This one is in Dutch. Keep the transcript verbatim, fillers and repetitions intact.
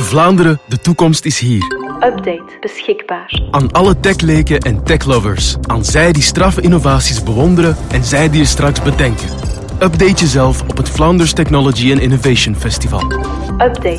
Vlaanderen, de toekomst is hier. Update beschikbaar. Aan alle techleken en techlovers. Aan zij die straffe innovaties bewonderen en zij die er straks bedenken. Update jezelf op het Flanders Technology and Innovation Festival. Update.